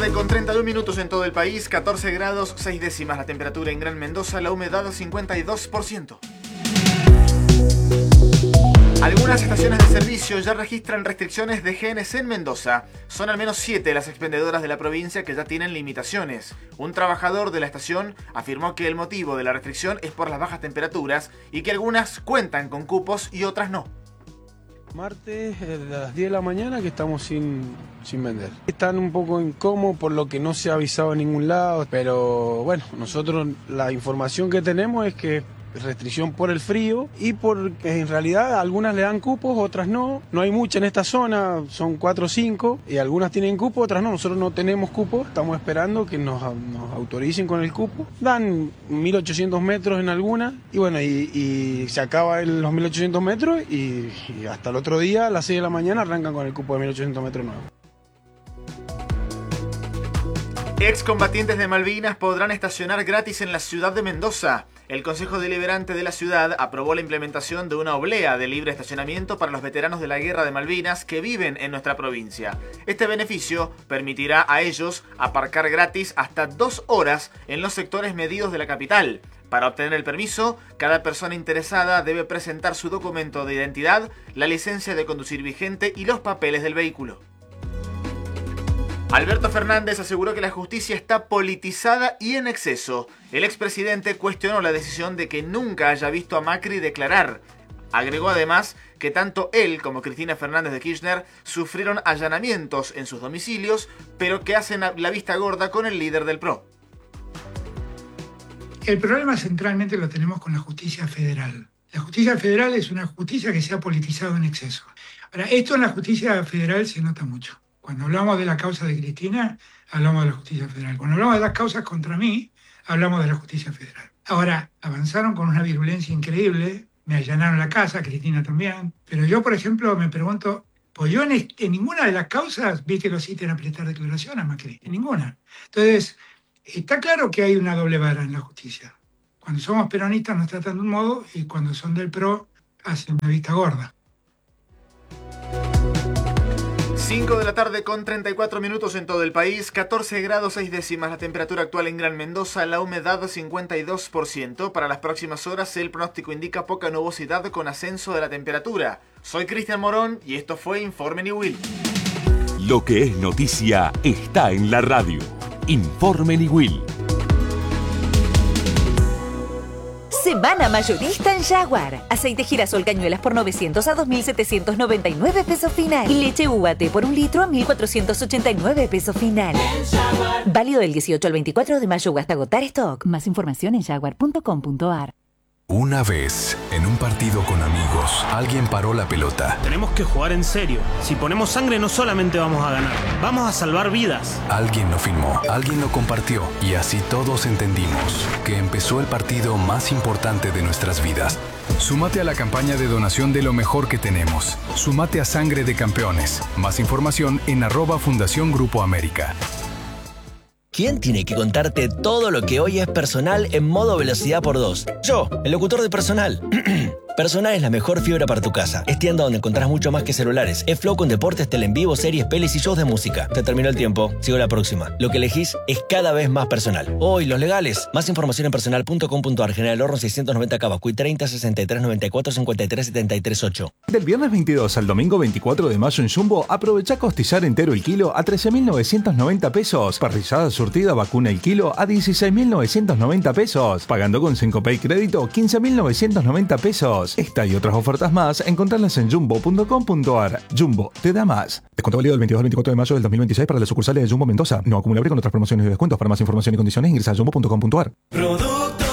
tarde con 31 minutos en todo el país, 14 grados 6 décimas la temperatura en Gran Mendoza, la humedad 52%. Algunas estaciones de servicio ya registran restricciones de GNC en Mendoza. Son al menos 7 las expendedoras de la provincia que ya tienen limitaciones. Un trabajador de la estación afirmó que el motivo de la restricción es por las bajas temperaturas y que algunas cuentan con cupos y otras no. Martes a las 10 de la mañana que estamos sin vender. Están un poco incómodos por lo que no se ha avisado en ningún lado, pero bueno, nosotros la información que tenemos es que restricción por el frío y porque en realidad algunas le dan cupos, otras no. No hay mucha en esta zona, son 4 o 5 y algunas tienen cupo, otras no. Nosotros no tenemos cupo, estamos esperando que nos autoricen con el cupo. Dan 1800 metros en algunas y bueno, y se acaban los 1800 metros y hasta el otro día a las 6 de la mañana arrancan con el cupo de 1800 metros nuevo. Excombatientes de Malvinas podrán estacionar gratis en la ciudad de Mendoza. El Consejo Deliberante de la ciudad aprobó la implementación de una oblea de libre estacionamiento para los veteranos de la Guerra de Malvinas que viven en nuestra provincia. Este beneficio permitirá a ellos aparcar gratis hasta 2 horas en los sectores medidos de la capital. Para obtener el permiso, cada persona interesada debe presentar su documento de identidad, la licencia de conducir vigente y los papeles del vehículo. Alberto Fernández aseguró que la justicia está politizada y en exceso. El expresidente cuestionó la decisión de que nunca haya visto a Macri declarar. Agregó además que tanto él como Cristina Fernández de Kirchner sufrieron allanamientos en sus domicilios, pero que hacen la vista gorda con el líder del PRO. El problema centralmente lo tenemos con la justicia federal. La justicia federal es una justicia que se ha politizado en exceso. Ahora, esto en la justicia federal se nota mucho. Cuando hablamos de la causa de Cristina, hablamos de la justicia federal. Cuando hablamos de las causas contra mí, hablamos de la justicia federal. Ahora, avanzaron con una virulencia increíble, me allanaron la casa, Cristina también, pero yo, por ejemplo, me pregunto, pues yo en ninguna de las causas vi que lo citen a prestar declaración a Macri, en ninguna. Entonces, está claro que hay una doble vara en la justicia. Cuando somos peronistas nos tratan de un modo y cuando son del PRO hacen una vista gorda. 5 de la tarde con 34 minutos en todo el país, 14 grados 6 décimas la temperatura actual en Gran Mendoza, la humedad 52%. Para las próximas horas el pronóstico indica poca nubosidad con ascenso de la temperatura. Soy Cristian Morón y esto fue Informe Niwil. Lo que es noticia está en la radio. Informe Niwil. Semana mayorista en Jaguar. Aceite girasol cañuelas por 900 a 2.799 pesos final. Y leche UAT por 1 litro a 1.489 pesos final. Válido del 18 al 24 de mayo o hasta agotar stock. Más información en jaguar.com.ar. Una vez, en un partido con amigos, alguien paró la pelota. Tenemos que jugar en serio. Si ponemos sangre no solamente vamos a ganar, vamos a salvar vidas. Alguien lo filmó, alguien lo compartió y así todos entendimos que empezó el partido más importante de nuestras vidas. Súmate a la campaña de donación de lo mejor que tenemos. Súmate a Sangre de Campeones. Más información en @Fundación Grupo América. ¿Quién tiene que contarte todo lo que hoy es personal en modo velocidad por 2? Yo, el locutor de Personal. Personal es la mejor fibra para tu casa. Es tienda donde encontrás mucho más que celulares. Es Flow con deportes, tele en vivo, series, pelis y shows de música. Te terminó el tiempo. Sigo la próxima. Lo que elegís es cada vez más personal. Hoy, los legales. Más información en personal.com.ar. General Horno 690 Cavacuy 30 63 94 53 73 8. Del viernes 22 al domingo 24 de mayo en Jumbo, aprovecha costillar entero el kilo a 13.990 pesos. Parrillada surtida vacuna el kilo a 16.990 pesos. Pagando con Syncopay crédito 15.990 pesos. Esta y otras ofertas más, encontrarlas en jumbo.com.ar. Jumbo, te da más. Descuento válido del 22 al 24 de mayo del 2026 para las sucursales de Jumbo Mendoza. No acumulable con otras promociones y descuentos. Para más información y condiciones ingresa a jumbo.com.ar.